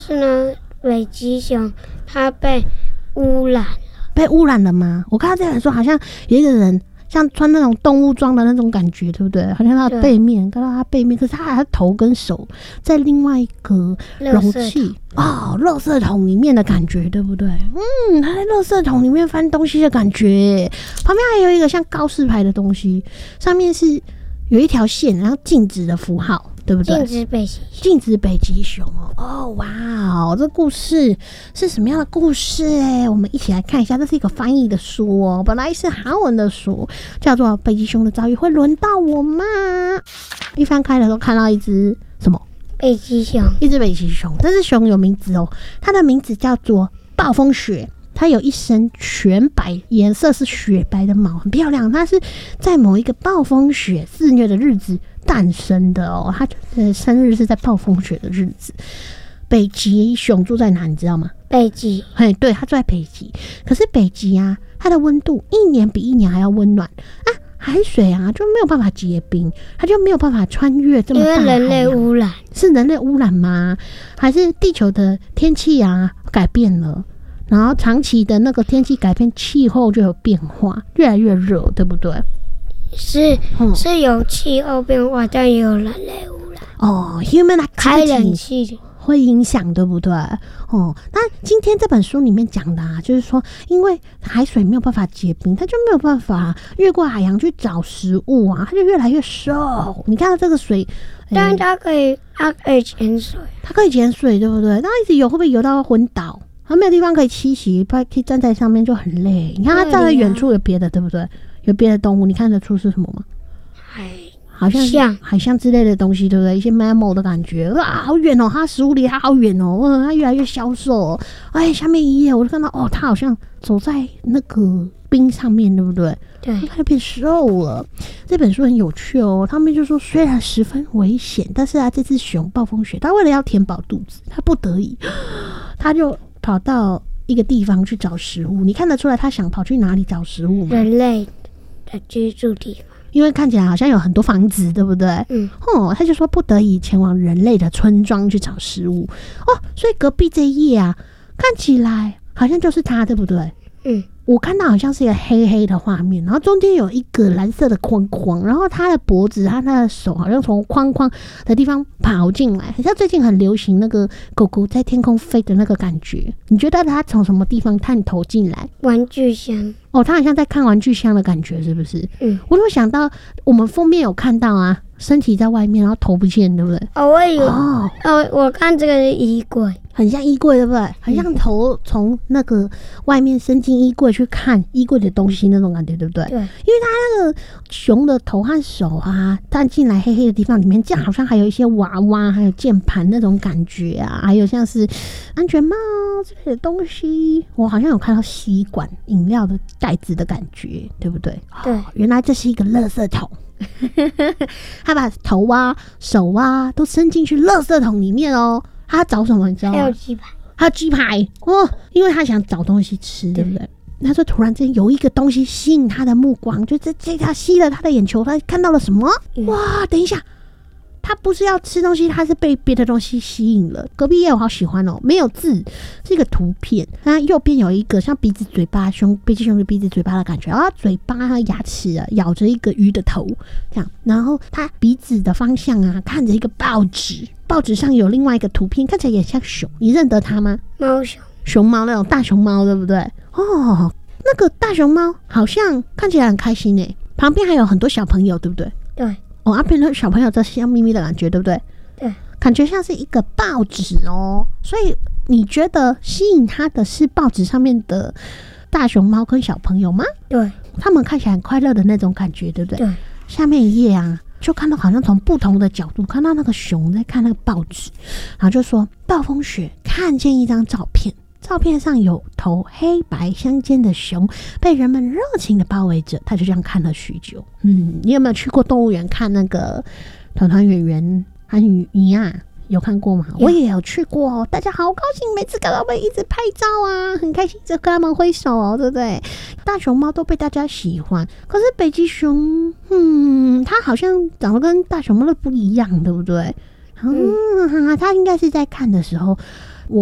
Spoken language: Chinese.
是呢，北极熊它被污染了。 被污染了吗？我看到这本书好像有一个人像穿那种动物装的那种感觉，对不对？好像他的背面，看到他背面，可是他的头跟手在另外一个容器垃圾桶里面的感觉，对不对？他在垃圾桶里面翻东西的感觉。旁边还有一个像告示牌的东西，上面是有一条线，然后禁止的符号。对不对？禁止北极熊哦！哇哦，这故事是什么样的故事？我们一起来看一下。这是一个翻译的书哦，本来是韩文的书，叫做《北极熊的遭遇会轮到我吗》。一翻开的时候看到一只什么？ 北极熊， 一只北极熊。这只熊有名字哦，它的名字叫做暴风雪。它有一身全白，颜色是雪白的毛，很漂亮。它是在某一个暴风雪肆虐的日子诞生的哦。它的生日是在暴风雪的日子。北极熊住在哪你知道吗？ 北极。 对，它住在北极。可是北极啊，它的温度一年比一年还要温暖啊，海水啊就没有办法结冰，它就没有办法穿越这么大海洋。 因为人类污染。 是人类污染吗？还是地球的天气啊改变了？然后长期的那个天气改变，气候就有变化，越来越热，对不对？ 是有气候变化，但也有人类污染。 human activity 开冷气会影响，对不对？那今天这本书里面讲的就是说，因为海水没有办法结冰，它就没有办法越过海洋去找食物啊，它就越来越瘦。你看到这个水， 但它可以潜水， 它可以潜水，对不对？那一直游会不会游到昏倒？它没有地方可以栖息，不然可以站在上面就很累。你看它站在远处有别的，对不对？有别的动物，你看得出是什么吗？好像是海象之类的东西，对不对？一些 mammal 的感觉，哇，好远哦！它食物离它好远哦，它越来越消瘦。下面一页我就看到，它好像走在那个冰上面，对不对？ 对， 它就变瘦了。这本书很有趣哦，他们就说虽然十分危险，但是这只熊暴风雪，它为了要填饱肚子，它不得已，它就跑到一个地方去找食物。你看得出来他想跑去哪里找食物吗？ 人类的居住地方， 因为看起来好像有很多房子，对不对？他就说不得已前往人类的村庄去找食物。所以隔壁这一页啊，看起来好像就是他，对不对？我看到好像是一个黑黑的画面，然后中间有一个蓝色的框框，然后他的脖子和他的手好像从框框的地方跑进来，好像最近很流行那个狗狗在天空飞的那个感觉。你觉得他从什么地方探头进来？ 玩具箱。 他好像在看玩具箱的感觉，是不是？我就想到我们封面有看到啊，身体在外面，然后头不见，对不对？ 我以为我看这个是衣柜， 很像衣柜，对不对？很像头从那个外面伸进衣柜去看衣柜的东西那种感觉，对不对？ 对，因为它那个熊的头和手啊，探进来黑黑的地方里面，这样好像还有一些娃娃，还有键盘那种感觉啊，还有像是安全帽之类的东西。我好像有看到吸管、饮料的袋子的感觉，对不对？ 对， 原来这是一个垃圾桶。他把头啊、手啊都伸进去垃圾桶里面哦。他找什么你知道吗？ 还有鸡排。 还有鸡排因为他想找东西吃，对不对？他说突然间有一个东西吸引他的目光，就这他吸了他的眼球，他看到了什么？哇！等一下，他不是要吃东西，他是被别的东西吸引了。隔壁页我好喜欢没有字，是一个图片。它右边有一个像鼻子、嘴巴、北极熊的鼻子、嘴巴的感觉，然后嘴巴和牙齿咬着一个鱼的头，这样。然后他鼻子的方向看着一个报纸，报纸上有另外一个图片，看起来也像熊。你认得它吗？ 猫熊。 熊猫那种大熊猫，对不对？那个大熊猫好像看起来很开心耶。旁边还有很多小朋友，对不对？ 对。 阿边的小朋友这笑眯眯的感觉，对不对？ 对， 感觉像是一个报纸所以你觉得吸引他的是报纸上面的大熊猫跟小朋友吗？ 对， 他们看起来很快乐的那种感觉，对不对？ 对。 下面一页就看到好像从不同的角度看到那个熊在看那个报纸，然后就说暴风雪看见一张照片。照片上有头黑白相间的熊被人们热情的包围着，他就这样看了许久。你有没有去过动物园看那个团团圆圆和鱼啊？有看过吗？我也有去过大家好高兴，每次看到们一直拍照啊，很开心就跟他们挥手对不对？大熊猫都被大家喜欢，可是北极熊它好像长得跟大熊猫都不一样，对不对？他应该是在看的时候